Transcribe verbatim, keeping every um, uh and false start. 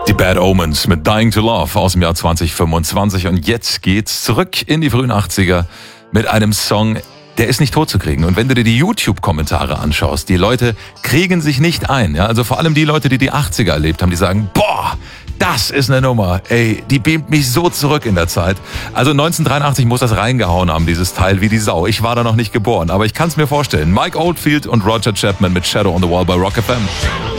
Die Bad Omens mit Dying to Love aus dem Jahr zwanzig fünfundzwanzig. Und jetzt geht's zurück in die frühen achtziger mit einem Song, der ist nicht tot zu kriegen. Und wenn du dir die YouTube-Kommentare anschaust, die Leute kriegen sich nicht ein. Ja? Also vor allem die Leute, die die achtziger erlebt haben, die sagen, boah, das ist eine Nummer. Ey, die beamt mich so zurück in der Zeit. Also neunzehnhundertdreiundachtzig muss das reingehauen haben, dieses Teil, wie die Sau. Ich war da noch nicht geboren, aber ich kann es mir vorstellen. Mike Oldfield und Roger Chapman mit Shadow on the Wall bei Rock F M.